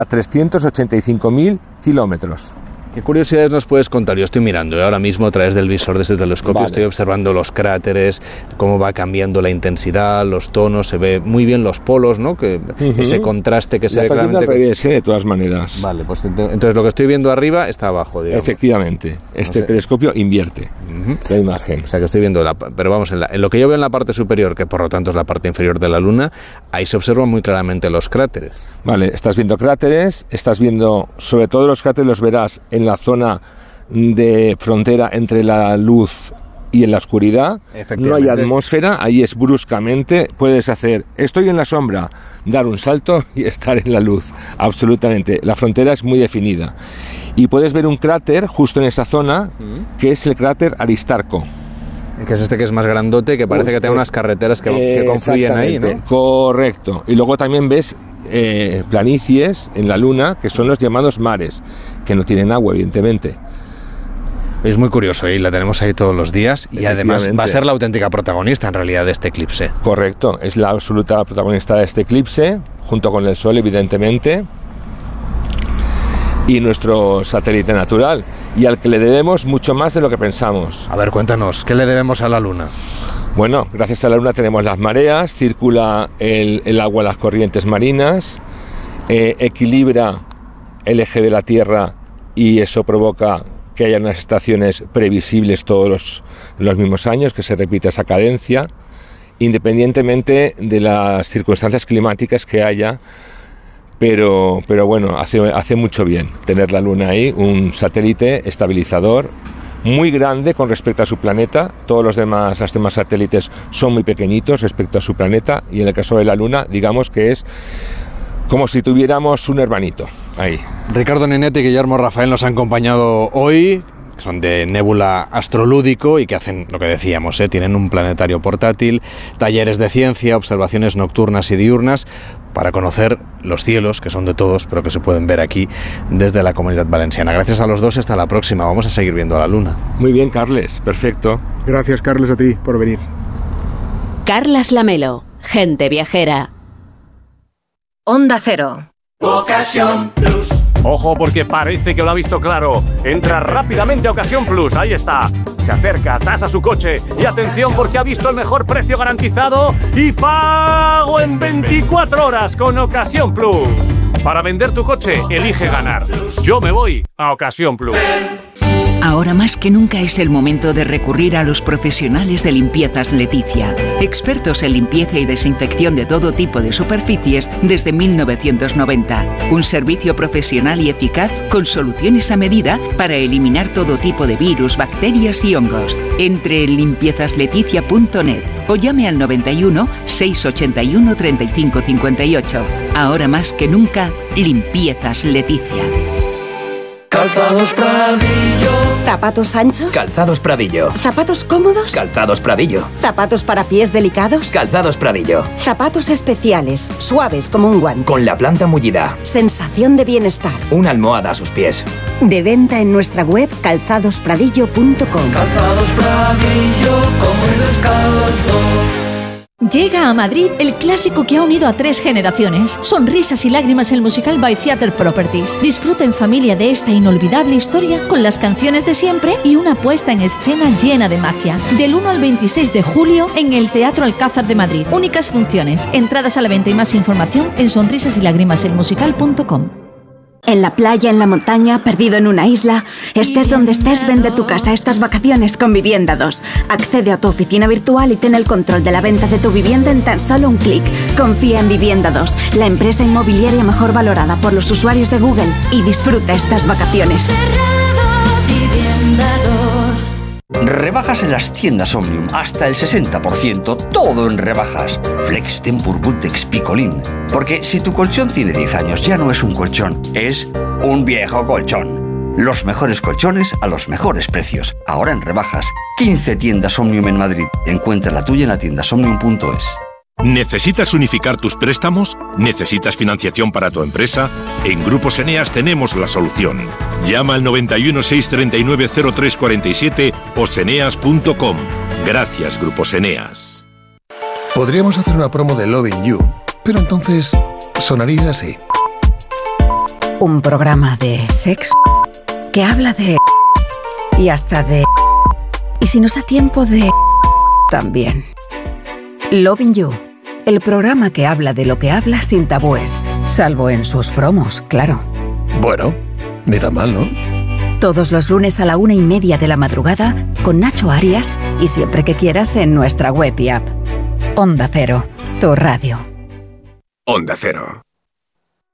a 385.000 kilómetros. ¿Qué curiosidades nos puedes contar? Yo estoy mirando ahora mismo a través del visor de este telescopio, Vale. Estoy observando los cráteres, cómo va cambiando la intensidad, los tonos, se ve muy bien los polos, ¿no? Ese contraste que se ve claramente. De todas maneras. Vale, pues entonces lo que estoy viendo arriba está abajo, digamos. Efectivamente, telescopio invierte la imagen. O sea que estoy viendo, pero vamos, en lo que yo veo en la parte superior, que por lo tanto es la parte inferior de la Luna, ahí se observan muy claramente los cráteres. Vale, estás viendo cráteres, estás viendo, sobre todo los cráteres los verás en la zona de frontera entre la luz y en la oscuridad. No hay atmósfera, ahí es bruscamente, puedes hacer, estoy en la sombra, dar un salto y estar en la luz, absolutamente. La frontera es muy definida. Y puedes ver un cráter justo en esa zona, que es el cráter Aristarco. Que es que es más grandote, que parece que tiene unas carreteras que confluyen ahí, ¿no? Correcto. Y luego también ves planicies en la Luna, que son los llamados mares, que no tienen agua, evidentemente. Es muy curioso y la tenemos ahí todos los días y además va a ser la auténtica protagonista en realidad de este eclipse. Correcto, es la absoluta protagonista de este eclipse, junto con el Sol, evidentemente, y nuestro satélite natural, y al que le debemos mucho más de lo que pensamos. A ver, cuéntanos, ¿qué le debemos a la Luna? Bueno, gracias a la Luna tenemos las mareas, circula el agua en las corrientes marinas, equilibra el eje de la Tierra y eso provoca que haya unas estaciones previsibles todos los mismos años, que se repita esa cadencia, independientemente de las circunstancias climáticas que haya, pero bueno, hace mucho bien tener la Luna ahí, un satélite estabilizador muy grande con respecto a su planeta. Todos los demás satélites son muy pequeñitos respecto a su planeta, y en el caso de la Luna, digamos que es como si tuviéramos un hermanito ahí. Ricardo Nenetti y Guillermo Rafael nos han acompañado hoy, que son de Nébula Astrolúdico y que hacen lo que decíamos, tienen un planetario portátil, talleres de ciencia, observaciones nocturnas y diurnas, para conocer los cielos, que son de todos, pero que se pueden ver aquí desde la Comunidad Valenciana. Gracias a los dos, hasta la próxima. Vamos a seguir viendo a la Luna. Muy bien, Carles, perfecto. Gracias, Carles, a ti por venir. Carlas Lamelo, gente viajera. Onda Cero. Ocasión Plus. Ojo, porque parece que lo ha visto claro. Entra rápidamente a Ocasión Plus, ahí está. Se acerca, tasa su coche y atención porque ha visto el mejor precio garantizado y pago en 24 horas con Ocasión Plus. Para vender tu coche, elige ganar. Yo me voy a Ocasión Plus. Ahora más que nunca es el momento de recurrir a los profesionales de Limpiezas Leticia, expertos en limpieza y desinfección de todo tipo de superficies desde 1990. Un servicio profesional y eficaz con soluciones a medida para eliminar todo tipo de virus, bacterias y hongos. Entre en limpiezasLeticia.net o llame al 91 681 35 58. Ahora más que nunca, Limpiezas Leticia. Calzados Pradillo. ¿Zapatos anchos? Calzados Pradillo. ¿Zapatos cómodos? Calzados Pradillo. ¿Zapatos para pies delicados? Calzados Pradillo. Zapatos especiales, suaves como un guante. Con la planta mullida. Sensación de bienestar. Una almohada a sus pies. De venta en nuestra web calzadospradillo.com. Calzados Pradillo, como el descalzo. Llega a Madrid el clásico que ha unido a 3 generaciones. Sonrisas y lágrimas, el musical by Theatre Properties. Disfruta en familia de esta inolvidable historia con las canciones de siempre y una puesta en escena llena de magia. Del 1 al 26 de julio en el Teatro Alcázar de Madrid. Únicas funciones. Entradas a la venta y más información en sonrisasylágrimaselmusical.com. En la playa, en la montaña, perdido en una isla. Estés donde estés, vende tu casa estas vacaciones con Vivienda 2. Accede a tu oficina virtual y ten el control de la venta de tu vivienda en tan solo un clic. Confía en Vivienda 2, la empresa inmobiliaria mejor valorada por los usuarios de Google, y disfruta estas vacaciones. Rebajas en las tiendas Omnium, hasta el 60%, todo en rebajas. Flex, Tempur, Bultex, Picolín. Porque si tu colchón tiene 10 años, ya no es un colchón, es un viejo colchón. Los mejores colchones a los mejores precios. Ahora en rebajas. 15 tiendas Omnium en Madrid. Encuentra la tuya en la tiendasomnium.es. ¿Necesitas unificar tus préstamos? ¿Necesitas financiación para tu empresa? En Grupos Eneas tenemos la solución. Llama al 91 639 0347 o seneas.com. Gracias, Grupos Eneas. Podríamos hacer una promo de Loving You, pero entonces sonaría así. Un programa de sexo que habla de... y hasta de... y si nos da tiempo de... también. Loving You, el programa que habla de lo que habla sin tabúes, salvo en sus promos, claro. Bueno, ni tan mal, ¿no? Todos los lunes a la 1:30 de la madrugada con Nacho Arias y siempre que quieras en nuestra web y app. Onda Cero, tu radio. Onda Cero.